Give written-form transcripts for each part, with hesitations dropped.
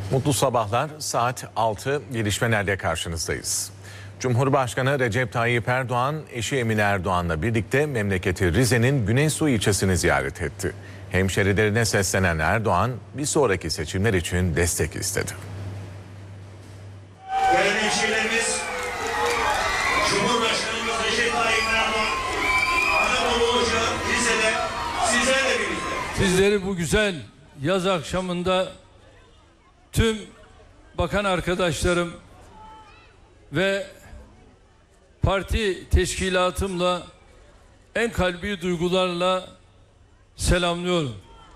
Mutlu sabahlar. Saat 6 gelişmelerle karşınızdayız. Cumhurbaşkanı Recep Tayyip Erdoğan, eşi Emine Erdoğan'la birlikte memleketi Rize'nin Güneysu ilçesini ziyaret etti. Hemşerilerine seslenen Erdoğan, bir sonraki seçimler için destek istedi. Değerli hemşehrilerimiz, Cumhurbaşkanımız Recep Tayyip Erdoğan, Anadolu Ocağı Rize'de sizlerle birlikte. Sizleri bu güzel yaz akşamında tüm bakan arkadaşlarım ve parti teşkilatımla en kalbi duygularla selamlıyorum.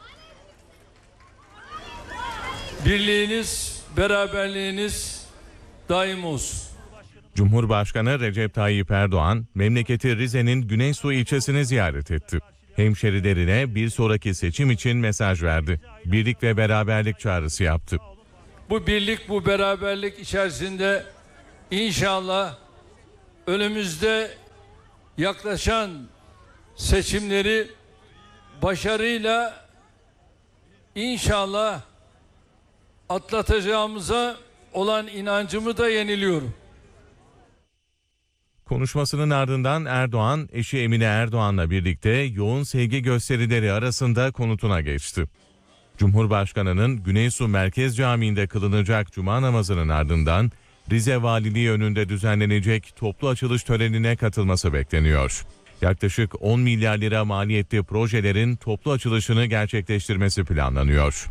Birliğiniz, beraberliğiniz daim olsun. Cumhurbaşkanı Recep Tayyip Erdoğan, memleketi Rize'nin Güneysu ilçesini ziyaret etti. Hemşerilerine bir sonraki seçim için mesaj verdi. Birlik ve beraberlik çağrısı yaptı. Bu birlik, bu beraberlik içerisinde inşallah önümüzde yaklaşan seçimleri başarıyla inşallah atlatacağımıza olan inancımı da yeniliyorum. Konuşmasının ardından Erdoğan, eşi Emine Erdoğan'la birlikte yoğun sevgi gösterileri arasında konutuna geçti. Cumhurbaşkanının Güneysu Merkez Camii'nde kılınacak cuma namazının ardından Rize Valiliği önünde düzenlenecek toplu açılış törenine katılması bekleniyor. Yaklaşık 10 milyar lira maliyetli projelerin toplu açılışını gerçekleştirmesi planlanıyor.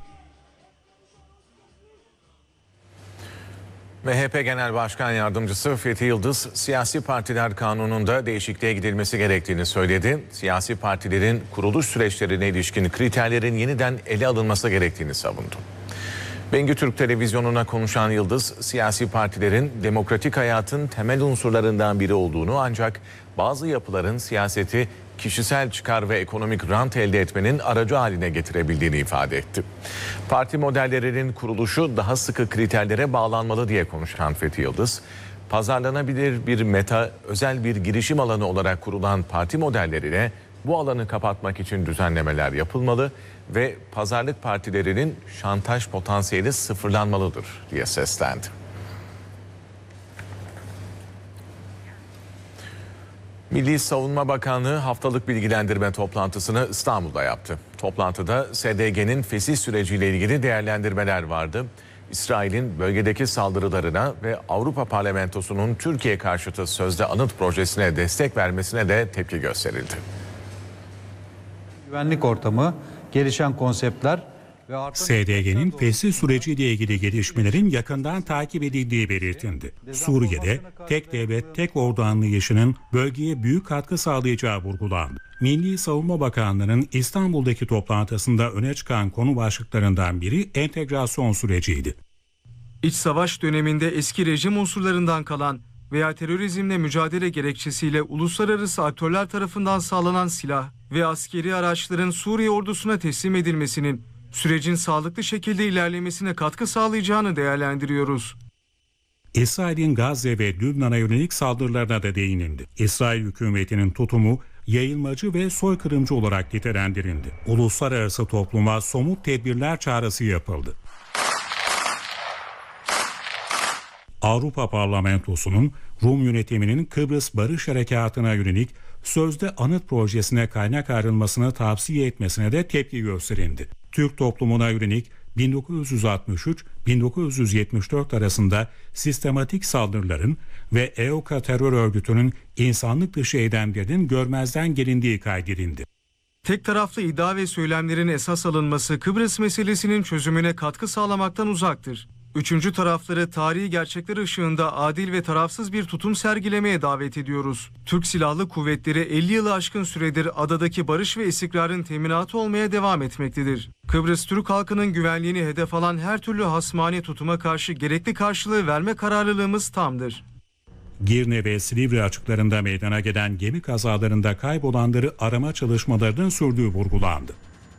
MHP Genel Başkan Yardımcısı Fethi Yıldız, siyasi partiler kanununda değişikliğe gidilmesi gerektiğini söyledi. Siyasi partilerin kuruluş süreçlerine ilişkin kriterlerin yeniden ele alınması gerektiğini savundu. Bengü Türk Televizyonu'na konuşan Yıldız, siyasi partilerin demokratik hayatın temel unsurlarından biri olduğunu ancak bazı yapıların siyaseti kişisel çıkar ve ekonomik rant elde etmenin aracı haline getirebildiğini ifade etti. Parti modellerinin kuruluşu daha sıkı kriterlere bağlanmalı diye konuşan Fethi Yıldız, pazarlanabilir bir özel bir girişim alanı olarak kurulan parti modellerine bu alanı kapatmak için düzenlemeler yapılmalı ve pazarlık partilerinin şantaj potansiyeli sıfırlanmalıdır diye seslendi. Milli Savunma Bakanlığı haftalık bilgilendirme toplantısını İstanbul'da yaptı. Toplantıda SDG'nin fesih süreciyle ilgili değerlendirmeler vardı. İsrail'in bölgedeki saldırılarına ve Avrupa Parlamentosu'nun Türkiye karşıtı sözde anıt projesine destek vermesine de tepki gösterildi. Güvenlik ortamı, gelişen konseptler ve SDG'nin fesih süreciyle ilgili gelişmelerin yakından takip edildiği belirtildi. Suriye'de tek devlet, tek ordu anlayışının bölgeye büyük katkı sağlayacağı vurgulandı. Milli Savunma Bakanlığı'nın İstanbul'daki toplantısında öne çıkan konu başlıklarından biri entegrasyon süreciydi. İç savaş döneminde eski rejim unsurlarından kalan veya terörizmle mücadele gerekçesiyle uluslararası aktörler tarafından sağlanan silah ve askeri araçların Suriye ordusuna teslim edilmesinin sürecin sağlıklı şekilde ilerlemesine katkı sağlayacağını değerlendiriyoruz. İsrail'in Gazze ve Lübnan'a yönelik saldırılarına da değinildi. İsrail hükümetinin tutumu yayılmacı ve soykırımcı olarak nitelendirildi. Uluslararası topluma somut tedbirler çağrısı yapıldı. Avrupa Parlamentosu'nun Rum yönetiminin Kıbrıs Barış Harekatı'na yönelik sözde anıt projesine kaynak ayrılmasını tavsiye etmesine de tepki gösterildi. Türk toplumuna yönelik 1963-1974 arasında sistematik saldırıların ve EOKA terör örgütünün insanlık dışı eylemlerinin görmezden gelindiği kaydedildi. Tek taraflı iddia ve söylemlerin esas alınması Kıbrıs meselesinin çözümüne katkı sağlamaktan uzaktır. Üçüncü tarafları tarihi gerçekler ışığında adil ve tarafsız bir tutum sergilemeye davet ediyoruz. Türk Silahlı Kuvvetleri 50 yılı aşkın süredir adadaki barış ve istikrarın teminatı olmaya devam etmektedir. Kıbrıs Türk halkının güvenliğini hedef alan her türlü hasmani tutuma karşı gerekli karşılığı verme kararlılığımız tamdır. Girne ve Silivri açıklarında meydana gelen gemi kazalarında kaybolanları arama çalışmalarının sürdüğü vurgulandı.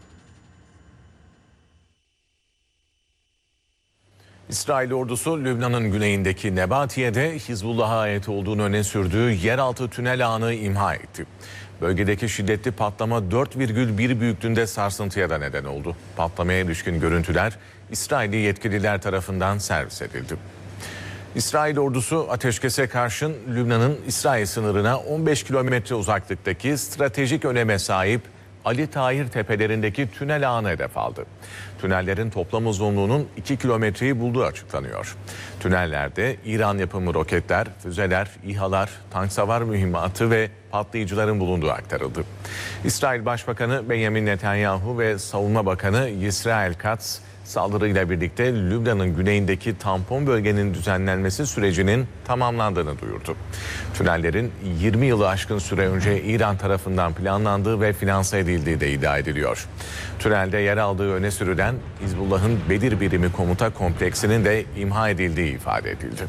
İsrail ordusu Lübnan'ın güneyindeki Nebatiye'de Hizbullah'a ait olduğunu öne sürdüğü yeraltı tünel ağını imha etti. Bölgedeki şiddetli patlama 4,1 büyüklüğünde sarsıntıya da neden oldu. Patlamaya ilişkin görüntüler İsrailli yetkililer tarafından servis edildi. İsrail ordusu ateşkese karşın Lübnan'ın İsrail sınırına 15 kilometre uzaklıktaki stratejik öneme sahip Ali Tahir tepelerindeki tünel ağını hedef aldı. Tünellerin toplam uzunluğunun 2 kilometreyi bulduğu açıklanıyor. Tünellerde İran yapımı roketler, füzeler, İHA'lar, tank savar mühimmatı ve patlayıcıların bulunduğu aktarıldı. İsrail Başbakanı Benjamin Netanyahu ve Savunma Bakanı Yisrael Katz saldırıyla birlikte Lübnan'ın güneyindeki tampon bölgenin düzenlenmesi sürecinin tamamlandığını duyurdu. Tünellerin 20 yılı aşkın süre önce İran tarafından planlandığı ve finanse edildiği de iddia ediliyor. Tünelde yer aldığı öne sürülen Hizbullah'ın Bedir birimi komuta kompleksinin de imha edildiği ifade edildi.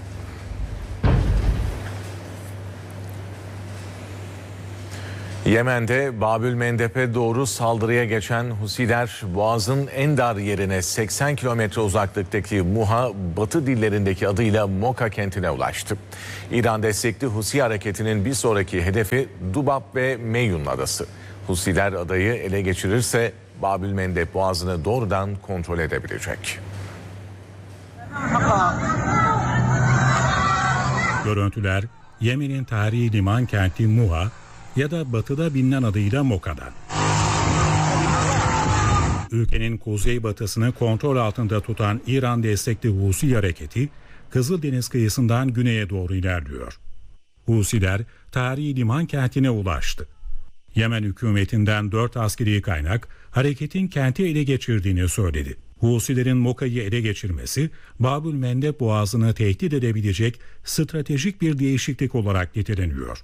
Yemen'de Babülmendeb'e doğru saldırıya geçen Husiler Boğaz'ın en dar yerine 80 kilometre uzaklıktaki Muha, Batı dillerindeki adıyla Moka kentine ulaştı. İran destekli Husi hareketinin bir sonraki hedefi Dubab ve Meyun adası. Husiler adayı ele geçirirse Babülmendeb Boğazı'nı doğrudan kontrol edebilecek. Görüntüler Yemen'in tarihi liman kenti Muha ya da batıda bilinen adıyla Moka'dan. Ülkenin kuzeybatısını kontrol altında tutan İran destekli Husi hareketi Kızıldeniz kıyısından güneye doğru ilerliyor. Husiler tarihi liman kentine ulaştı. Yemen hükümetinden 4 askeri kaynak hareketin kenti ele geçirdiğini söyledi. Husilerin Moka'yı ele geçirmesi Babülmendeb Boğazı'nı tehdit edebilecek stratejik bir değişiklik olarak niteleniyor.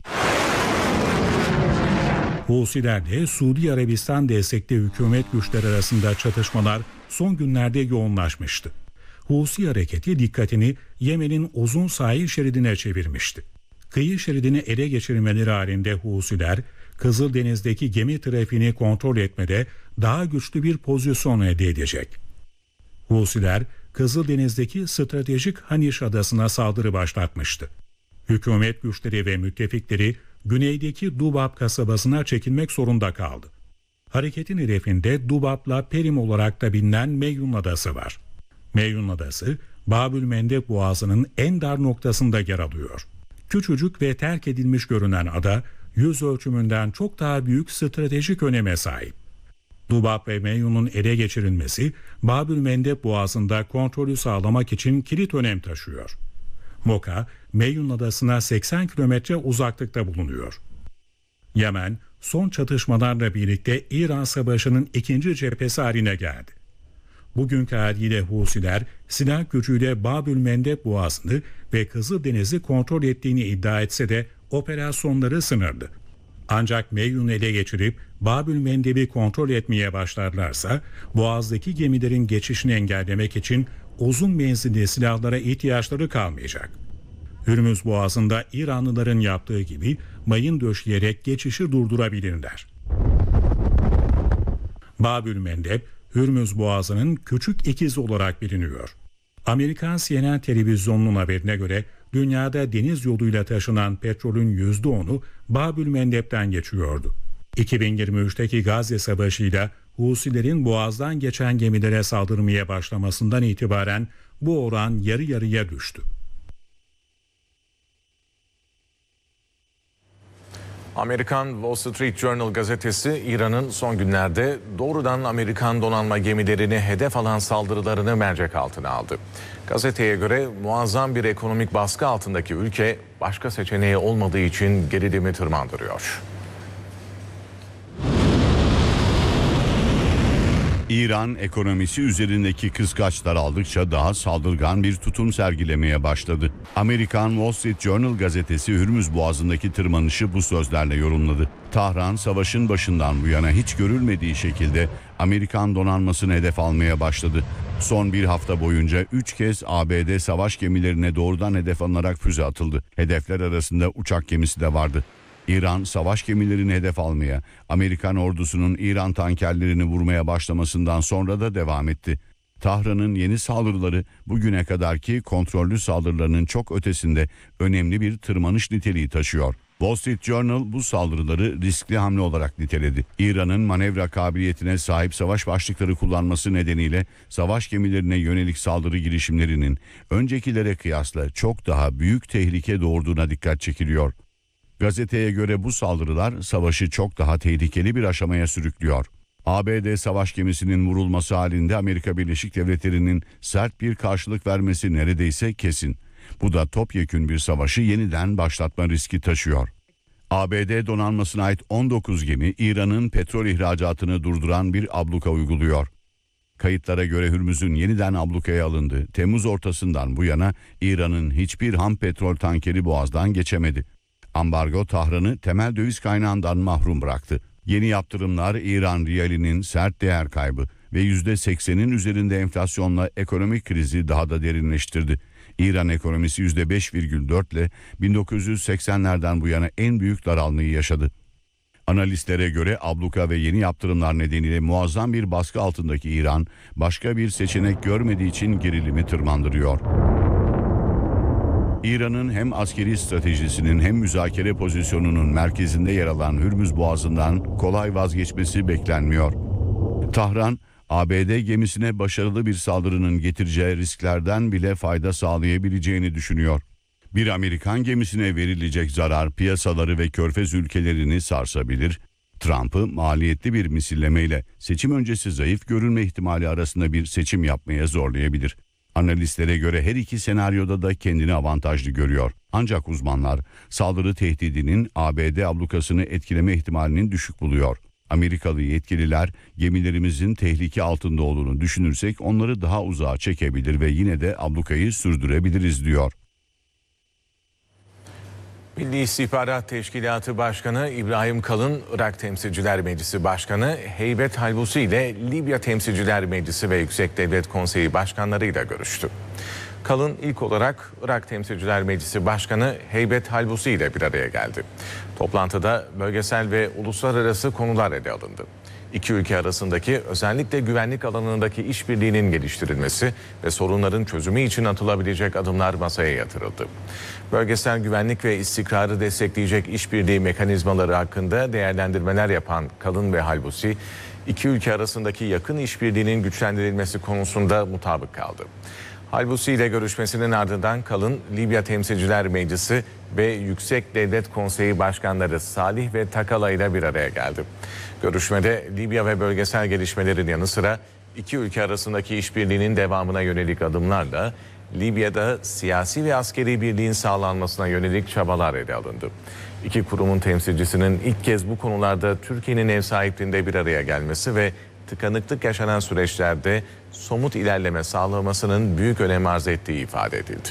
Husilerle Suudi Arabistan destekli hükümet güçleri arasında çatışmalar son günlerde yoğunlaşmıştı. Husi hareketi dikkatini Yemen'in uzun sahil şeridine çevirmişti. Kıyı şeridini ele geçirmeleri halinde Husiler, Kızıldeniz'deki gemi trafiğini kontrol etmede daha güçlü bir pozisyon elde edecek. Husiler, Kızıldeniz'deki stratejik Haniş adasına saldırı başlatmıştı. Hükümet güçleri ve müttefikleri güneydeki Dubab kasabasına çekilmek zorunda kaldı. Hareketin hedefinde Dubab'la Perim olarak da bilinen Meyun Adası var. Meyun Adası, Babülmendeb Boğazı'nın en dar noktasında yer alıyor. Küçücük ve terk edilmiş görünen ada, yüz ölçümünden çok daha büyük stratejik öneme sahip. Dubab ve Meyun'un ele geçirilmesi, Babülmendeb Boğazı'nda kontrolü sağlamak için kilit önem taşıyor. Moka, Meyun Adası'na 80 kilometre uzaklıkta bulunuyor. Yemen, son çatışmalarla birlikte İran Savaşı'nın ikinci cephesi haline geldi. Bugünkü haliyle Husiler, silah gücüyle Babülmendeb Boğazı'nı ve Kızıldeniz'i kontrol ettiğini iddia etse de operasyonları sınırlı. Ancak Meyun'u ele geçirip Babülmendeb'i kontrol etmeye başlarlarsa, Boğaz'daki gemilerin geçişini engellemek için uzun menzilli silahlara ihtiyaçları kalmayacak. Hürmüz Boğazı'nda İranlıların yaptığı gibi mayın döşeyerek geçişi durdurabilirler. Babülmendeb, Hürmüz Boğazı'nın küçük ikizi olarak biliniyor. Amerikan CNN televizyonunun haberine göre dünyada deniz yoluyla taşınan petrolün %10'u Babülmendeb'den geçiyordu. 2023'teki Gazze Savaşı'yla Husilerin Boğaz'dan geçen gemilere saldırmaya başlamasından itibaren bu oran yarı yarıya düştü. Amerikan Wall Street Journal gazetesi İran'ın son günlerde doğrudan Amerikan donanma gemilerini hedef alan saldırılarını mercek altına aldı. Gazeteye göre muazzam bir ekonomik baskı altındaki ülke başka seçeneği olmadığı için gerilimi tırmandırıyor. İran ekonomisi üzerindeki kıskaçlar aldıkça daha saldırgan bir tutum sergilemeye başladı. Amerikan Wall Street Journal gazetesi Hürmüz Boğazı'ndaki tırmanışı bu sözlerle yorumladı. Tahran savaşın başından bu yana hiç görülmediği şekilde Amerikan donanmasını hedef almaya başladı. Son bir hafta boyunca 3 kez ABD savaş gemilerine doğrudan hedef alınarak füze atıldı. Hedefler arasında uçak gemisi de vardı. İran savaş gemilerini hedef almaya, Amerikan ordusunun İran tankerlerini vurmaya başlamasından sonra da devam etti. Tahran'ın yeni saldırıları bugüne kadarki kontrollü saldırılarının çok ötesinde önemli bir tırmanış niteliği taşıyor. Wall Street Journal bu saldırıları riskli hamle olarak niteledi. İran'ın manevra kabiliyetine sahip savaş başlıkları kullanması nedeniyle savaş gemilerine yönelik saldırı girişimlerinin öncekilere kıyasla çok daha büyük tehlike doğurduğuna dikkat çekiliyor. Gazeteye göre bu saldırılar savaşı çok daha tehlikeli bir aşamaya sürüklüyor. ABD savaş gemisinin vurulması halinde Amerika Birleşik Devletleri'nin sert bir karşılık vermesi neredeyse kesin. Bu da topyekün bir savaşı yeniden başlatma riski taşıyor. ABD donanmasına ait 19 gemi İran'ın petrol ihracatını durduran bir abluka uyguluyor. Kayıtlara göre Hürmüz'ün yeniden ablukaya alındığı Temmuz ortasından bu yana İran'ın hiçbir ham petrol tankeri Boğaz'dan geçemedi. Ambargo Tahran'ı temel döviz kaynağından mahrum bıraktı. Yeni yaptırımlar İran riyalinin sert değer kaybı ve %80'in üzerinde enflasyonla ekonomik krizi daha da derinleştirdi. İran ekonomisi %5,4 ile 1980'lerden bu yana en büyük daralmayı yaşadı. Analistlere göre abluka ve yeni yaptırımlar nedeniyle muazzam bir baskı altındaki İran, başka bir seçenek görmediği için gerilimi tırmandırıyor. İran'ın hem askeri stratejisinin hem müzakere pozisyonunun merkezinde yer alan Hürmüz Boğazı'ndan kolay vazgeçmesi beklenmiyor. Tahran, ABD gemisine başarılı bir saldırının getireceği risklerden bile fayda sağlayabileceğini düşünüyor. Bir Amerikan gemisine verilecek zarar piyasaları ve Körfez ülkelerini sarsabilir. Trump'ı maliyetli bir misillemeyle seçim öncesi zayıf görünme ihtimali arasında bir seçim yapmaya zorlayabilir. Analistlere göre her iki senaryoda da kendini avantajlı görüyor. Ancak uzmanlar saldırı tehdidinin ABD ablukasını etkileme ihtimalinin düşük buluyor. Amerikalı yetkililer gemilerimizin tehlike altında olduğunu düşünürsek onları daha uzağa çekebilir ve yine de ablukayı sürdürebiliriz diyor. Milli İstihbarat Teşkilatı Başkanı İbrahim Kalın, Irak Temsilciler Meclisi Başkanı Heybet Halbusi ile Libya Temsilciler Meclisi ve Yüksek Devlet Konseyi başkanlarıyla görüştü. Kalın ilk olarak Irak Temsilciler Meclisi Başkanı Heybet Halbusi ile bir araya geldi. Toplantıda bölgesel ve uluslararası konular ele alındı. İki ülke arasındaki özellikle güvenlik alanındaki işbirliğinin geliştirilmesi ve sorunların çözümü için atılabilecek adımlar masaya yatırıldı. Bölgesel güvenlik ve istikrarı destekleyecek işbirliği mekanizmaları hakkında değerlendirmeler yapan Kalın ve Halbusi, iki ülke arasındaki yakın işbirliğinin güçlendirilmesi konusunda mutabık kaldı. Halbusi ile görüşmesinin ardından Kalın, Libya Temsilciler Meclisi ve Yüksek Devlet Konseyi Başkanları Salih ve Takala ile bir araya geldi. Görüşmede Libya ve bölgesel gelişmelerin yanı sıra iki ülke arasındaki işbirliğinin devamına yönelik adımlarla Libya'da siyasi ve askeri birliğin sağlanmasına yönelik çabalar ele alındı. İki kurumun temsilcisinin ilk kez bu konularda Türkiye'nin ev sahipliğinde bir araya gelmesi ve tıkanıklık yaşanan süreçlerde somut ilerleme sağlamasının büyük önem arz ettiği ifade edildi.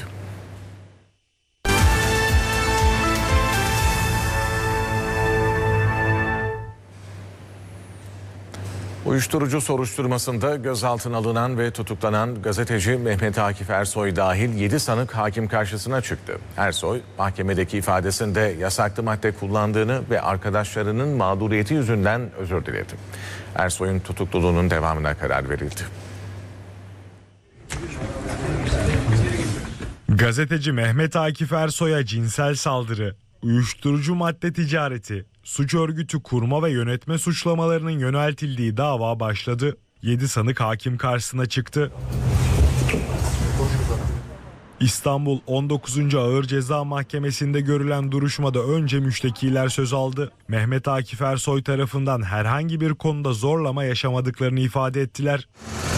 Uyuşturucu soruşturmasında gözaltına alınan ve tutuklanan gazeteci Mehmet Akif Ersoy dahil 7 sanık hakim karşısına çıktı. Ersoy, mahkemedeki ifadesinde yasaklı madde kullandığını ve arkadaşlarının mağduriyeti yüzünden özür diledi. Ersoy'un tutukluluğunun devamına karar verildi. Gazeteci Mehmet Akif Ersoy'a cinsel saldırı, uyuşturucu madde ticareti, suç örgütü kurma ve yönetme suçlamalarının yöneltildiği dava başladı. 7 sanık hakim karşısına çıktı. İstanbul 19. Ağır Ceza Mahkemesi'nde görülen duruşmada önce müştekiler söz aldı. Mehmet Akif Ersoy tarafından herhangi bir konuda zorlama yaşamadıklarını ifade ettiler.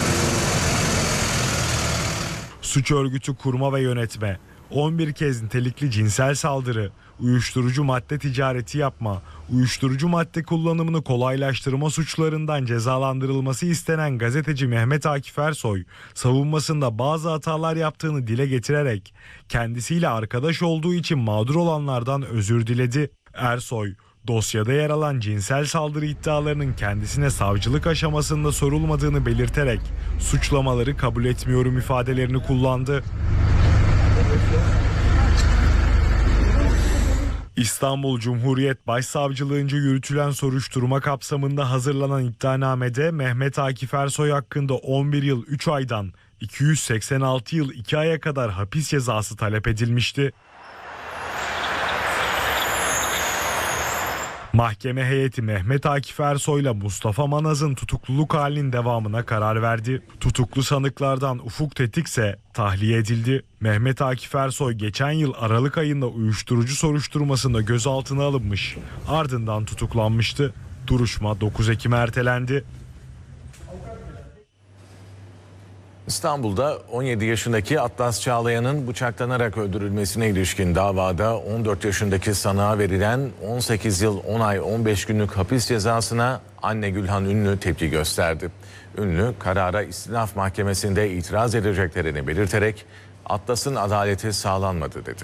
Suç örgütü kurma ve yönetme, 11 kez nitelikli cinsel saldırı, uyuşturucu madde ticareti yapma, uyuşturucu madde kullanımını kolaylaştırma suçlarından cezalandırılması istenen gazeteci Mehmet Akif Ersoy, savunmasında bazı hatalar yaptığını dile getirerek kendisiyle arkadaş olduğu için mağdur olanlardan özür diledi. Ersoy, dosyada yer alan cinsel saldırı iddialarının kendisine savcılık aşamasında sorulmadığını belirterek suçlamaları kabul etmiyorum ifadelerini kullandı. İstanbul Cumhuriyet Başsavcılığınca yürütülen soruşturma kapsamında hazırlanan iddianamede Mehmet Akif Ersoy hakkında 11 yıl 3 aydan 286 yıl 2 aya kadar hapis cezası talep edilmişti. Mahkeme heyeti Mehmet Akif Ersoy'la Mustafa Manaz'ın tutukluluk halinin devamına karar verdi. Tutuklu sanıklardan Ufuk Tetik ise tahliye edildi. Mehmet Akif Ersoy geçen yıl Aralık ayında uyuşturucu soruşturmasında gözaltına alınmış. Ardından tutuklanmıştı. Duruşma 9 Ekim'e ertelendi. İstanbul'da 17 yaşındaki Atlas Çağlayan'ın bıçaklanarak öldürülmesine ilişkin davada 14 yaşındaki sanığa verilen 18 yıl 10 ay 15 günlük hapis cezasına anne Gülhan Ünlü tepki gösterdi. Ünlü karara İstinaf Mahkemesi'nde itiraz edeceklerini belirterek Atlas'ın adaleti sağlanmadı dedi.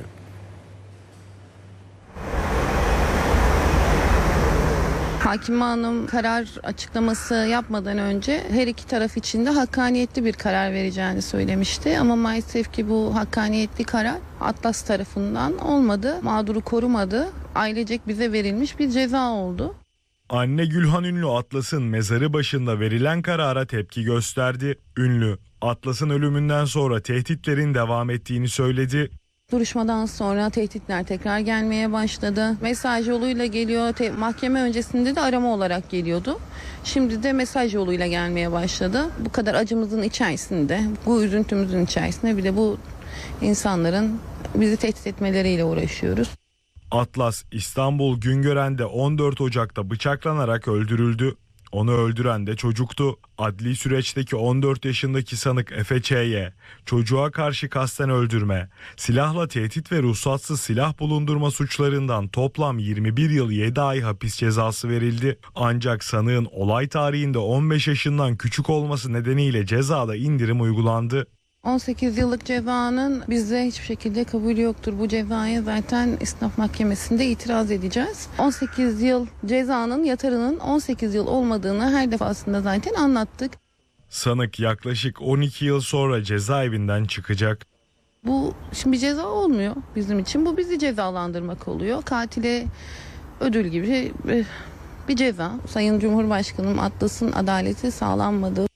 Hakime Hanım karar açıklaması yapmadan önce her iki taraf için de hakkaniyetli bir karar vereceğini söylemişti. Ama maalesef ki bu hakkaniyetli karar Atlas tarafından olmadı. Mağduru korumadı. Ailecek bize verilmiş bir ceza oldu. Anne Gülhan Ünlü Atlas'ın mezarı başında verilen karara tepki gösterdi. Ünlü, Atlas'ın ölümünden sonra tehditlerin devam ettiğini söyledi. Duruşmadan sonra tehditler tekrar gelmeye başladı. Mesaj yoluyla geliyor. Mahkeme öncesinde de arama olarak geliyordu. Şimdi de mesaj yoluyla gelmeye başladı. Bu kadar acımızın içerisinde, bu üzüntümüzün içerisinde bir de bu insanların bizi tehdit etmeleriyle uğraşıyoruz. Atlas, İstanbul Güngören'de 14 Ocak'ta bıçaklanarak öldürüldü. Onu öldüren de çocuktu. Adli süreçteki 14 yaşındaki sanık Efe Ç'ye çocuğa karşı kasten öldürme, silahla tehdit ve ruhsatsız silah bulundurma suçlarından toplam 21 yıl 7 ay hapis cezası verildi. Ancak sanığın olay tarihinde 15 yaşından küçük olması nedeniyle cezada indirim uygulandı. 18 yıllık cezanın bizde hiçbir şekilde kabulü yoktur. Bu cezaya zaten İstinaf Mahkemesi'nde itiraz edeceğiz. 18 yıl cezanın yatarının 18 yıl olmadığını her defasında zaten anlattık. Sanık yaklaşık 12 yıl sonra cezaevinden çıkacak. Bu şimdi bir ceza olmuyor bizim için. Bu bizi cezalandırmak oluyor. Katile ödül gibi bir ceza. Sayın Cumhurbaşkanım Atlas'ın adaleti sağlanmadı.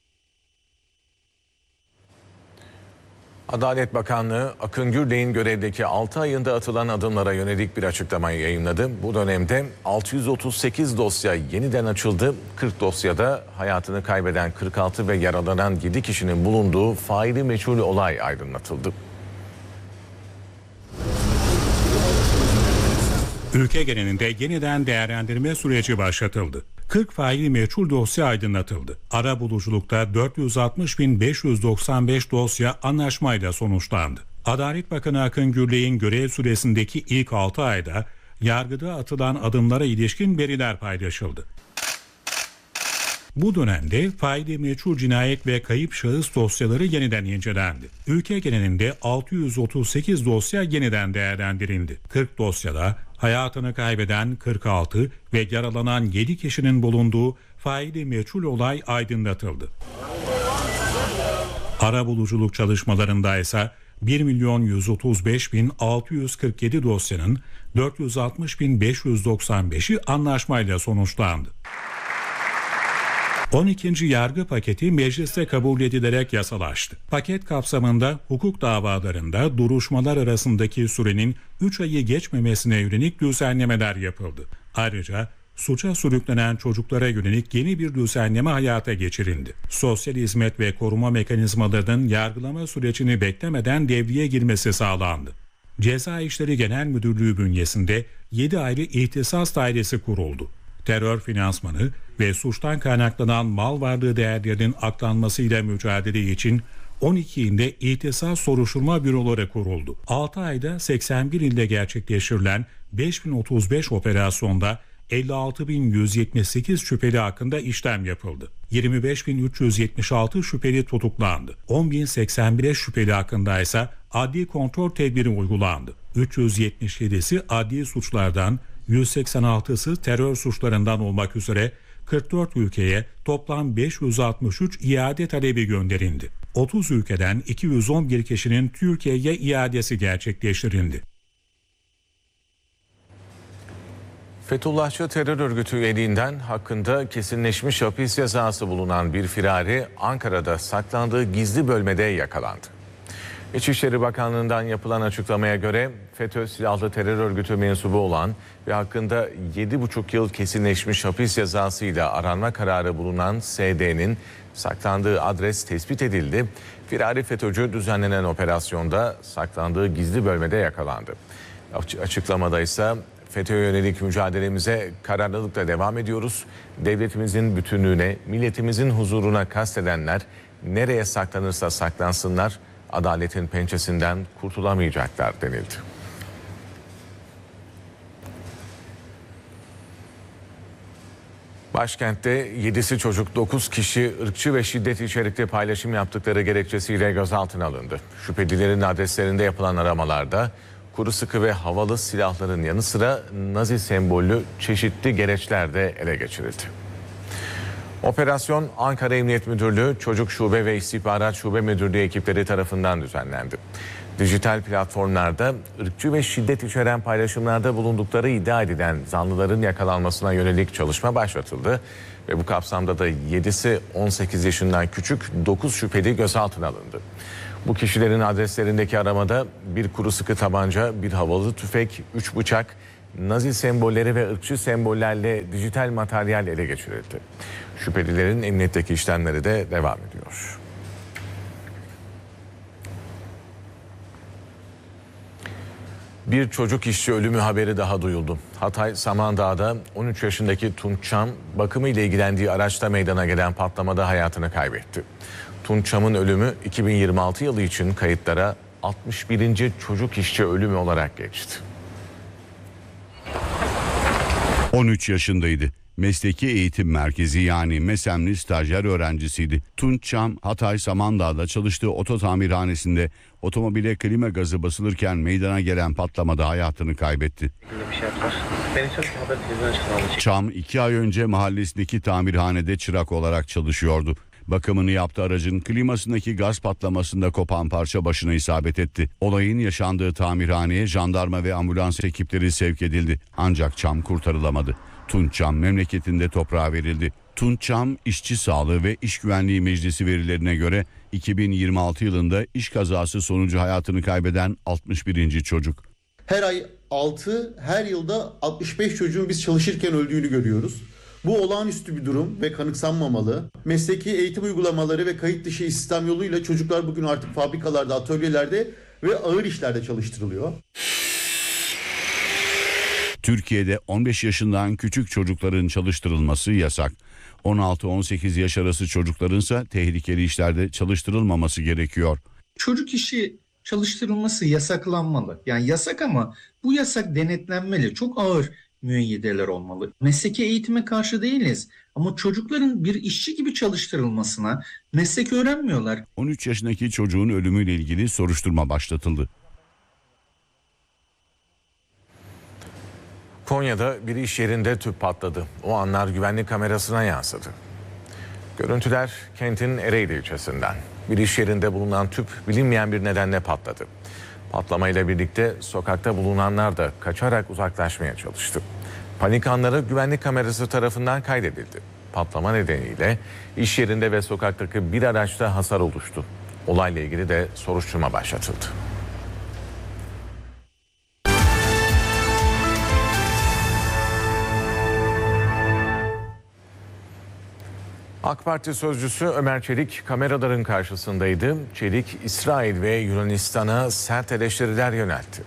Adalet Bakanlığı Akın Gürley'in görevdeki 6 ayında atılan adımlara yönelik bir açıklamayı yayınladı. Bu dönemde 638 dosya yeniden açıldı. 40 dosyada hayatını kaybeden 46 ve yaralanan 7 kişinin bulunduğu faili meçhul olay aydınlatıldı. Ülke genelinde yeniden değerlendirme süreci başlatıldı. 40 faili meçhul dosya aydınlatıldı. Arabuluculukta 460.595 dosya anlaşmayla sonuçlandı. Adalet Bakanı Akın Gürley'in görev süresindeki ilk 6 ayda yargıda atılan adımlara ilişkin veriler paylaşıldı. Bu dönemde faili meçhul cinayet ve kayıp şahıs dosyaları yeniden incelendi. Ülke genelinde 638 dosya yeniden değerlendirildi. 40 dosyada hayatını kaybeden 46 ve yaralanan 7 kişinin bulunduğu faili meçhul olay aydınlatıldı. Arabuluculuk çalışmalarında ise 1.135.647 dosyanın 460.595'i anlaşmayla sonuçlandı. 12. yargı paketi mecliste kabul edilerek yasalaştı. Paket kapsamında hukuk davalarında duruşmalar arasındaki sürenin 3 ayı geçmemesine yönelik düzenlemeler yapıldı. Ayrıca suça sürüklenen çocuklara yönelik yeni bir düzenleme hayata geçirildi. Sosyal hizmet ve koruma mekanizmalarının yargılama sürecini beklemeden devreye girmesi sağlandı. Ceza İşleri Genel Müdürlüğü bünyesinde 7 ayrı ihtisas dairesi kuruldu. Terör finansmanı ve suçtan kaynaklanan mal varlığı değerlerinin aklanmasıyla mücadele için 12 ilde ihtisas soruşturma büroları kuruldu. 6 ayda 81 ilde gerçekleştirilen 5035 operasyonda 56.178 şüpheli hakkında işlem yapıldı. 25.376 şüpheli tutuklandı. 10.081 şüpheli hakkında ise adli kontrol tedbiri uygulandı. 377'si adli suçlardan, 186'sı terör suçlarından olmak üzere 44 ülkeye toplam 563 iade talebi gönderildi. 30 ülkeden 211 kişinin Türkiye'ye iadesi gerçekleştirildi. Fethullahçı terör örgütü üyeliğinden hakkında kesinleşmiş hapis cezası bulunan bir firari Ankara'da saklandığı gizli bölmede yakalandı. İçişleri Bakanlığı'ndan yapılan açıklamaya göre FETÖ silahlı terör örgütü mensubu olan ve hakkında 7,5 yıl kesinleşmiş hapis cezasıyla aranma kararı bulunan SD'nin saklandığı adres tespit edildi. Firari FETÖ'cü düzenlenen operasyonda saklandığı gizli bölmede yakalandı. Açıklamada ise FETÖ'ye yönelik mücadelemize kararlılıkla devam ediyoruz. Devletimizin bütünlüğüne, milletimizin huzuruna kastedenler nereye saklanırsa saklansınlar, adaletin pençesinden kurtulamayacaklar denildi. Başkentte 7'si çocuk 9 kişi ırkçı ve şiddet içerikli paylaşım yaptıkları gerekçesiyle gözaltına alındı. Şüphelilerin adreslerinde yapılan aramalarda kuru sıkı ve havalı silahların yanı sıra Nazi sembollü çeşitli gereçler de ele geçirildi. Operasyon Ankara Emniyet Müdürlüğü, Çocuk Şube ve İstihbarat Şube Müdürlüğü ekipleri tarafından düzenlendi. Dijital platformlarda ırkçı ve şiddet içeren paylaşımlarda bulundukları iddia edilen zanlıların yakalanmasına yönelik çalışma başlatıldı ve bu kapsamda da 7'si 18 yaşından küçük 9 şüpheli gözaltına alındı. Bu kişilerin adreslerindeki aramada bir kuru sıkı tabanca, bir havalı tüfek, 3 bıçak, Nazi sembolleri ve ırkçı sembollerle dijital materyal ele geçirildi. Şüphelilerin emniyetteki işlemleri de devam ediyor. Bir çocuk işçi ölümü haberi daha duyuldu. Hatay Samandağ'da 13 yaşındaki Tunç Çam bakımı ile ilgilendiği araçta meydana gelen patlamada hayatını kaybetti. Tunç Çam'ın ölümü 2026 yılı için kayıtlara 61. çocuk işçi ölümü olarak geçti. 13 yaşındaydı. Mesleki Eğitim Merkezi yani MESEM'li stajyer öğrencisiydi. Tunç Çam, Hatay Samandağ'da çalıştığı oto tamirhanesinde otomobile klima gazı basılırken meydana gelen patlamada hayatını kaybetti. Çam 2 ay önce mahallesindeki tamirhanede çırak olarak çalışıyordu. Bakımını yaptığı aracın klimasındaki gaz patlamasında kopan parça başına isabet etti. Olayın yaşandığı tamirhaneye jandarma ve ambulans ekipleri sevk edildi. Ancak Çam kurtarılamadı. Tunç Çam memleketinde toprağa verildi. Tunç Çam İşçi Sağlığı ve İş Güvenliği Meclisi verilerine göre 2026 yılında iş kazası sonucu hayatını kaybeden 61. çocuk. Her ay 6, her yılda 65 çocuğun biz çalışırken öldüğünü görüyoruz. Bu olağanüstü bir durum ve kanıksanmamalı. Mesleki eğitim uygulamaları ve kayıt dışı istihdam yoluyla çocuklar bugün artık fabrikalarda, atölyelerde ve ağır işlerde çalıştırılıyor. Türkiye'de 15 yaşından küçük çocukların çalıştırılması yasak. 16-18 yaş arası çocuklarınsa tehlikeli işlerde çalıştırılmaması gerekiyor. Çocuk işi çalıştırılması yasaklanmalı. Yani yasak ama bu yasak denetlenmeli. Çok ağır müeyyideler olmalı. Mesleki eğitime karşı değiliz ama çocukların bir işçi gibi çalıştırılmasına meslek öğrenmiyorlar. 13 yaşındaki çocuğun ölümüyle ilgili soruşturma başlatıldı. Konya'da bir iş yerinde tüp patladı. O anlar güvenlik kamerasına yansıdı. Görüntüler kentin Ereğli ilçesinden. Bir iş yerinde bulunan tüp bilinmeyen bir nedenle patladı. Patlamayla birlikte sokakta bulunanlar da kaçarak uzaklaşmaya çalıştı. Panik anları güvenlik kamerası tarafından kaydedildi. Patlama nedeniyle iş yerinde ve sokaktaki bir araçta hasar oluştu. Olayla ilgili de soruşturma başlatıldı. AK Parti sözcüsü Ömer Çelik kameraların karşısındaydı. Çelik, İsrail ve Yunanistan'a sert eleştiriler yöneltti.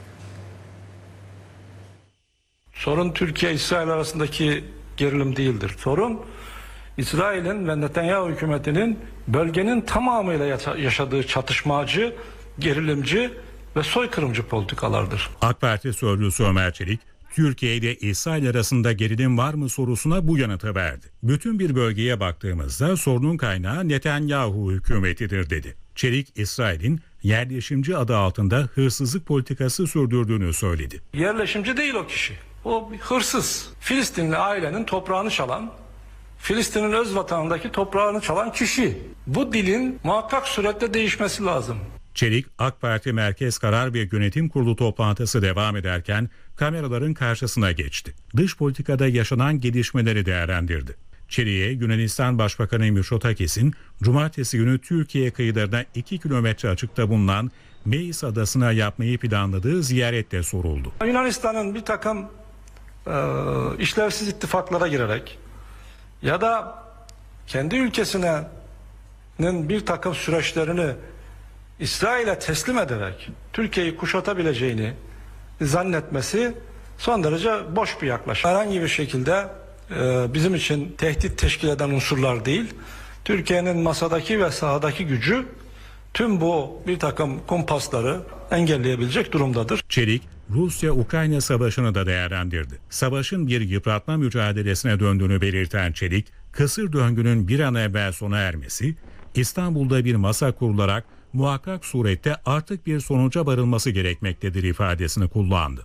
Sorun Türkiye-İsrail arasındaki gerilim değildir. Sorun İsrail'in ve Netanyahu hükümetinin bölgenin tamamıyla yaşadığı çatışmacı, gerilimci ve soykırımcı politikalardır. AK Parti sözcüsü Ömer Çelik, Türkiye ile İsrail arasında gerilim var mı sorusuna bu yanıtı verdi. Bütün bir bölgeye baktığımızda sorunun kaynağı Netanyahu hükümetidir dedi. Çelik, İsrail'in yerleşimci adı altında hırsızlık politikası sürdürdüğünü söyledi. Yerleşimci değil o kişi. O bir hırsız. Filistinli ailenin toprağını çalan, Filistin'in öz vatanındaki toprağını çalan kişi. Bu dilin muhakkak suretle değişmesi lazım. Çelik, AK Parti Merkez Karar ve Yönetim Kurulu toplantısı devam ederken kameraların karşısına geçti. Dış politikada yaşanan gelişmeleri değerlendirdi. Çelik'e Yunanistan Başbakanı Mitsotakis'in cumartesi günü Türkiye kıyılarına 2 kilometre açıkta bulunan Meis Adası'na yapmayı planladığı ziyarette soruldu. Yunanistan'ın bir takım işlevsiz ittifaklara girerek ya da kendi ülkesinin bir takım süreçlerini İsrail'e teslim ederek Türkiye'yi kuşatabileceğini zannetmesi son derece boş bir yaklaşım. Herhangi bir şekilde bizim için tehdit teşkil eden unsurlar değil, Türkiye'nin masadaki ve sahadaki gücü tüm bu bir takım kumpasları engelleyebilecek durumdadır. Çelik, Rusya-Ukrayna savaşını da değerlendirdi. Savaşın bir yıpratma mücadelesine döndüğünü belirten Çelik, kısır döngünün bir an evvel sona ermesi, İstanbul'da bir masa kurularak muhakkak surette artık bir sonuca varılması gerekmektedir ifadesini kullandı.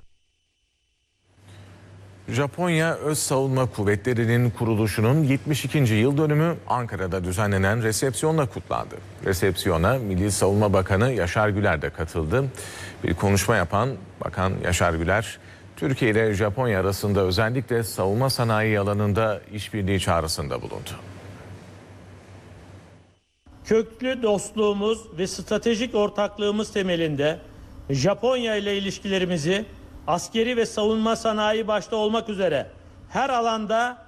Japonya Öz Savunma Kuvvetleri'nin kuruluşunun 72. yıl dönümü Ankara'da düzenlenen resepsiyonla kutlandı. Resepsiyona Milli Savunma Bakanı Yaşar Güler de katıldı. Bir konuşma yapan Bakan Yaşar Güler, Türkiye ile Japonya arasında özellikle savunma sanayi alanında işbirliği çağrısında bulundu. Köklü dostluğumuz ve stratejik ortaklığımız temelinde Japonya ile ilişkilerimizi askeri ve savunma sanayi başta olmak üzere her alanda